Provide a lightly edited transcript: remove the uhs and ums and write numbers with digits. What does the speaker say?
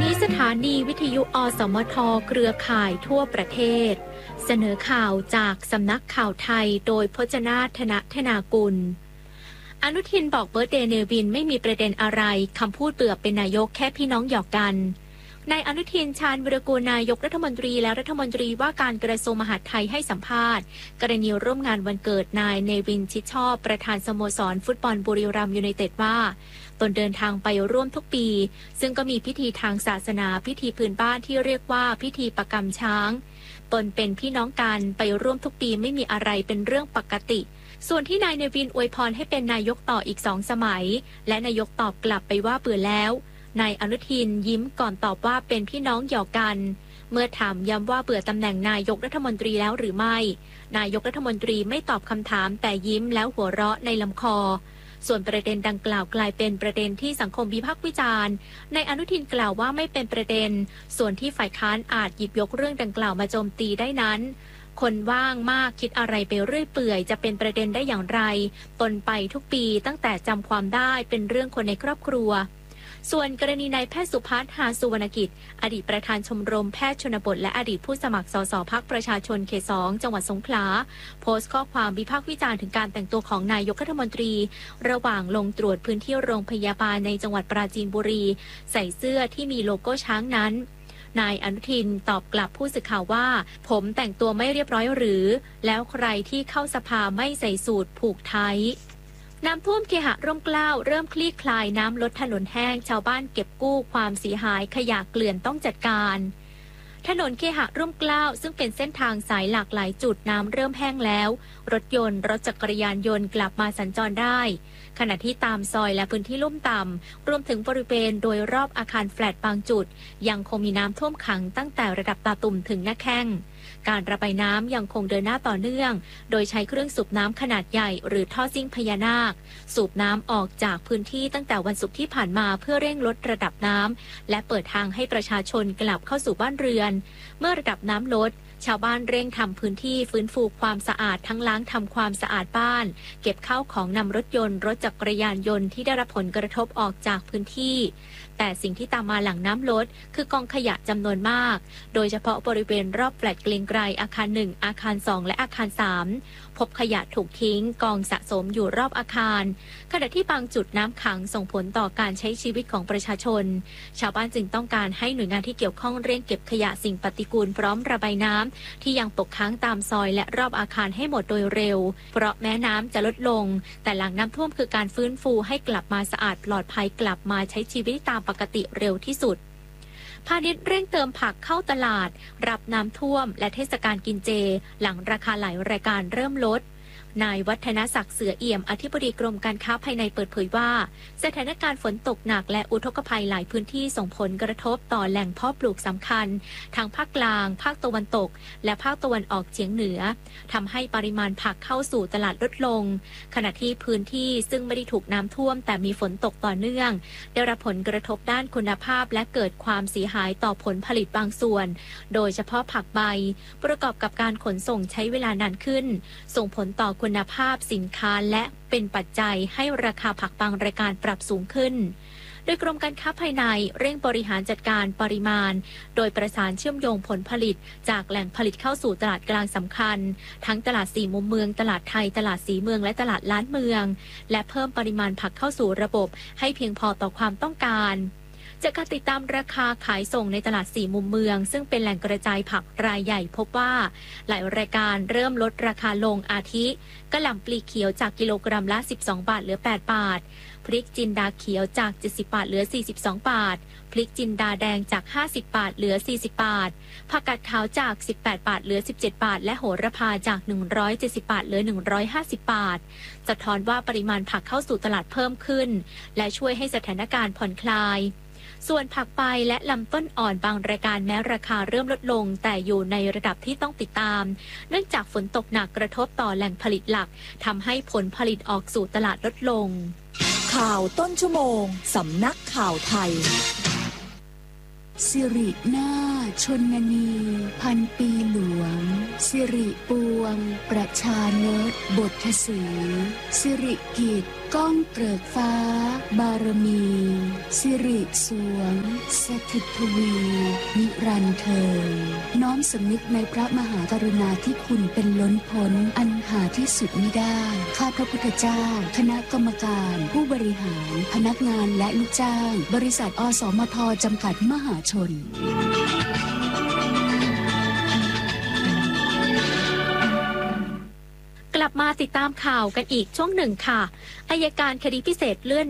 นี้สถานีวิทยุอสมทเครือข่ายทั่วประเทศเสนอข่าวจากสำนักข่าวไทยโดยพจนาธนธนากุลอนุทินบอกเบิร์ธเดย์เนวินไม่มีประเด็นอะไรคำพูดเบื่อเป็นนายกแค่พี่น้องหยอกกันนายอนุทินชาญวิรากูลนายกรัฐมนตรีและรัฐมนตรีว่าการกระทรวงมหาดไทยให้สัมภาษณ์กรณีร่วมงานวันเกิดนายเนวินชิดชอบประธานสโมสรฟุตบอลบุรีรัมย์ยูไนเต็ดว่าตนเดินทางไปร่วมทุกปีซึ่งก็มีพิธีทางศาสนาพิธีพื้นบ้านที่เรียกว่าพิธีประกำช้างตนเป็นพี่น้องกันไปร่วมทุกปีไม่มีอะไรเป็นเรื่องปกติส่วนที่นายเนวินอวยพรให้เป็นนายกต่ออีก2 สมัยและนายกตอบกลับไปว่าเบื่อแล้วนายอนุทินยิ้มก่อนตอบว่าเป็นพี่น้องหยอกกันเมื่อถามย้ำว่าเบื่อตำแหน่งนายกรัฐมนตรีแล้วหรือไม่นายกรัฐมนตรีไม่ตอบคำถามแต่ยิ้มแล้วหัวเราะในลำคอส่วนประเด็นดังกล่าวกลายเป็นประเด็นที่สังคมวิพากษ์วิจารณ์นายอนุทินกล่าวว่าไม่เป็นประเด็นส่วนที่ฝ่ายค้านอาจหยิบยกเรื่องดังกล่าวมาโจมตีได้นั้นคนว่างมากคิดอะไรไปเรื่อยเปื่อยจะเป็นประเด็นได้อย่างไรตนไปทุกปีตั้งแต่จำความได้เป็นเรื่องคนในครอบครัวส่วนกรณีนายแพทย์สุพัฒน์ หาสุวรรณกิจอดีตประธานชมรมแพทย์ชนบทและอดีตผู้สมัครสสพรรคประชาชนเขต 2จังหวัดสงขลาโพสต์ข้อความวิพากษ์วิจารณ์ถึงการแต่งตัวของนายกรัฐมนตรีระหว่างลงตรวจพื้นที่โรงพยาบาลในจังหวัดปราจีนบุรีใส่เสื้อที่มีโลโก้ช้างนั้นนายอนุทินตอบกลับผู้สื่อข่าวว่าผมแต่งตัวไม่เรียบร้อยหรือแล้วใครที่เข้าสภาไม่ใส่สูทผูกไทน้ำท่วมเคหะร่มเกล้าเริ่มคลี่คลายน้ำลดถนนแห้งชาวบ้านเก็บกู้ความเสียหายขยะเกลื่อนต้องจัดการถนนเคหะร่มเกล้าซึ่งเป็นเส้นทางสายหลากหลายจุดน้ำเริ่มแห้งแล้วรถยนต์รถจักรยานยนต์กลับมาสัญจรได้ขณะที่ตามซอยและพื้นที่ลุ่มต่ำรวมถึงบริเวณโดยรอบอาคารแฟลตบางจุดยังคงมีน้ำท่วมขังตั้งแต่ระดับตาตุ่มถึงหน้าแข้งการระบายน้ำยังคงเดินหน้าต่อเนื่องโดยใช้เครื่องสูบน้ำขนาดใหญ่หรือท่อซิ่งพญานาคสูบน้ำออกจากพื้นที่ตั้งแต่วันศุกร์ที่ผ่านมาเพื่อเร่งลดระดับน้ำและเปิดทางให้ประชาชนกลับเข้าสู่บ้านเรือนเมื่อระดับน้ำลดชาวบ้านเร่งทำพื้นที่ฟื้นฟูความสะอาดทั้งล้างทำความสะอาดบ้านเก็บข้าวของนำรถยนต์รถจักรยานยนต์ที่ได้รับผลกระทบออกจากพื้นที่แต่สิ่งที่ตามมาหลังน้ำลดคือกองขยะจำนวนมากโดยเฉพาะบริเวณรอบแฟลตเกรียงไกรอาคาร1อาคาร2และอาคาร3พบขยะถูกทิ้งกองสะสมอยู่รอบอาคารขณะที่บางจุดน้ำขังส่งผลต่อการใช้ชีวิตของประชาชนชาวบ้านจึงต้องการให้หน่วยงานที่เกี่ยวข้องเร่งเก็บขยะสิ่งปฏิกูลพร้อมระบายน้ำที่ยังตกค้างตามซอยและรอบอาคารให้หมดโดยเร็วเพราะแม้น้ำจะลดลงแต่หลังน้ำท่วมคือการฟื้นฟูให้กลับมาสะอาดปลอดภัยกลับมาใช้ชีวิตตามปกติเร็วที่สุดพาณิชย์เร่งเติมผักเข้าตลาดรับน้ำท่วมและเทศกาลกินเจหลังราคาหลายรายการเริ่มลดนายวัฒนศักดิ์เสือเอี่ยมอธิบดีกรมการค้าภายในเปิดเผยว่าสถานการณ์ฝนตกหนักและอุทกภัยหลายพื้นที่ส่งผลกระทบต่อแหล่งเพาะปลูกสำคัญทั้งภาคกลางภาคตะวันตกและภาคตะวันออกเฉียงเหนือทำให้ปริมาณผักเข้าสู่ตลาดลดลงขณะที่พื้นที่ซึ่งไม่ได้ถูกน้ำท่วมแต่มีฝนตกต่อเนื่องได้รับผลกระทบด้านคุณภาพและเกิดความเสียหายต่อผลผลิตบางส่วนโดยเฉพาะผักใบประกอบกับการขนส่งใช้เวลานานขึ้นส่งผลต่อคุณภาพสินค้าและเป็นปัจจัยให้ราคาผักบางรายการปรับสูงขึ้นโดยกรมการค้าภายในเร่งบริหารจัดการปริมาณโดยประสานเชื่อมโยงผลผลิตจากแหล่งผลิตเข้าสู่ตลาดกลางสำคัญทั้งตลาด4มุมเมืองตลาดไทยตลาดสีเมืองและตลาดล้านเมืองและเพิ่มปริมาณผักเข้าสู่ระบบให้เพียงพอต่อความต้องการจากการติดตามราคาขายส่งในตลาด4มุมเมืองซึ่งเป็นแหล่งกระจายผักรายใหญ่พบว่าหลายรายการเริ่มลดราคาลงอาทิกะหล่ำปลีเขียวจากกิโลกรัมละ12 บาทเหลือ8 บาทพริกจินดาเขียวจาก70 บาทเหลือ42 บาทพริกจินดาแดงจาก50 บาทเหลือ40 บาทผักกาดขาวจาก18 บาทเหลือ17 บาทและโหระพาจาก170 บาทเหลือ150 บาทสะท้อนว่าปริมาณผักเข้าสู่ตลาดเพิ่มขึ้นและช่วยให้สถานการณ์ผ่อนคลายส่วนผักใบและลำต้นอ่อนบางรายการแม้ราคาเริ่มลดลงแต่อยู่ในระดับที่ต้องติดตามเนื่องจากฝนตกหนักกระทบต่อแหล่งผลิตหลักทำให้ผลผลิตออกสู่ตลาดลดลงข่าวต้นชั่วโมงสำนักข่าวไทยสิรินาชนนีพันปีหลวงสิริปวงประชานตบทสีสิริกิจก้องเกริกฟ้าบารมีสิริสวงสถิตทวีนิรันดร์เทินน้อมสำนึกในพระมหากรุณาธิคุณเป็นล้นพ้นอันหาที่สุดมิได้ข้าพระพุทธเจ้าคณะกรรมการผู้บริหารพนักงานและลูกจ้างบริษัทอสมทจำกัดมหาชนกลับมาติดตามข่าวกันอีกช่วงหนึ่งค่ะอัยการคดีพิเศษเลื่อน